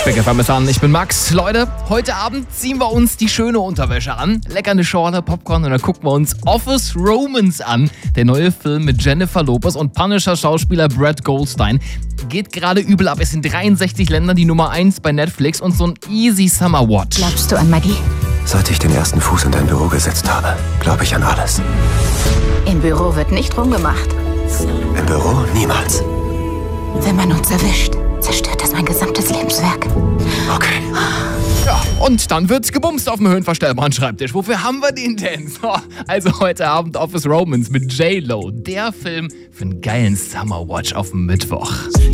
Big FM ist an, ich bin Max. Leute, heute Abend ziehen wir uns die schöne Unterwäsche an, lecker eine Schorle, Popcorn und dann gucken wir uns Office Romance an. Der neue Film mit Jennifer Lopez und Punisher-Schauspieler Brad Goldstein. Geht gerade übel ab, ist in 63 Ländern die Nummer 1 bei Netflix und so ein easy Summer Watch. Glaubst du an Magie? Seit ich den ersten Fuß in dein Büro gesetzt habe, glaube ich an alles. Im Büro wird nicht rumgemacht. Im Büro niemals. Wenn man uns erwischt, zerstört das mein gesamtes Lebenswerk. Okay. Ja, und dann wird's gebumst auf dem höhenverstellbaren Schreibtisch. Wofür haben wir den denn? So, also heute Abend Office Romance mit J-Lo. Der Film für einen geilen Summer Watch auf dem Mittwoch.